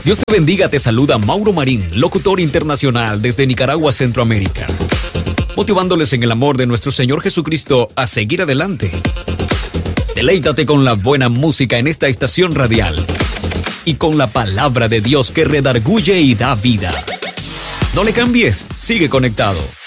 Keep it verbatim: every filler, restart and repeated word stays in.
Dios te bendiga, te saluda Mauro Marín, locutor internacional desde Nicaragua, Centroamérica, motivándoles en el amor de nuestro Señor Jesucristo a seguir adelante. Deleítate con la buena música en esta estación radial y con la palabra de Dios que redarguye y da vida. No le cambies, sigue conectado.